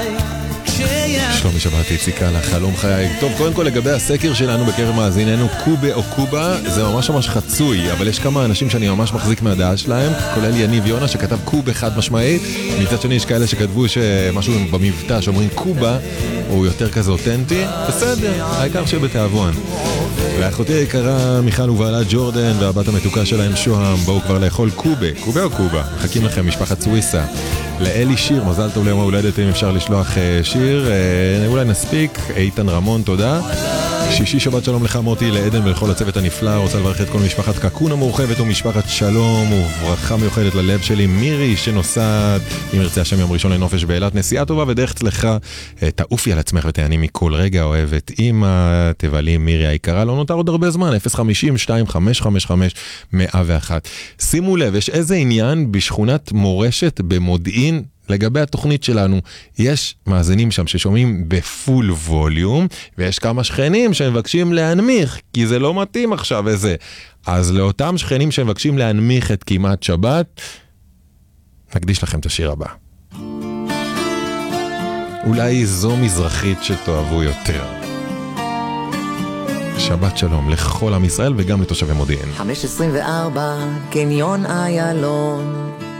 שלומי שבת יציקה לחלום חיי. טוב, קודם כל לגבי הסקר שלנו בקרב מאזיננו, קובה או קובה, זה ממש ממש חצוי, אבל יש כמה אנשים שאני ממש מחזיק מהדעה שלהם, כולל יניב יונה שכתב קובה חד משמעית, מצד שני יש כאלה שכתבו שמשהו במבטא שאומרים קובה הוא יותר כזה אותנטי, בסדר, העיקר שבתאבון. לאחותי היקרה מיכל ובעלה ג'ורדן והבת המתוקה שלהם שוהם, בואו כבר לאכול קובה, קובה או קובה, מחכים לכם משפחת סוויסה. לאלי שיר, מזל טוב ליום ההולדת, אם אפשר לשלוח שיר, אולי נספיק. איתן רמון, תודה. שישי שבת שלום לך מוטי, לעדן ולכל הצוות הנפלא, רוצה לברך את כל משפחת קקון המורחבת ומשפחת שלום, וברכה מיוחדת ללב שלי מירי שנוסעת, אם ירצה השם יום ראשון לנופש באילת, נסיעה טובה ודרך צלחה, תעופי על עצמך ותעני מכל רגע, אוהבת אמא, תבלי מירי היקרה, לא נותר עוד הרבה זמן, 050-2555-101. שימו לב, יש איזה עניין בשכונת מורשת במודיעין, לגבי התוכנית שלנו, יש מאזינים שם ששומעים בפול ווליום, ויש כמה שכנים שמבקשים להנמיך, כי זה לא מתאים עכשיו איזה. אז לאותם שכנים שמבקשים להנמיך את כמעט שבת, נקדיש לכם את השיר הבא. אולי זו מזרחית שתאהבו יותר. שבת שלום לכל עם ישראל וגם לתושבי מודיעין. 524 קניון איילון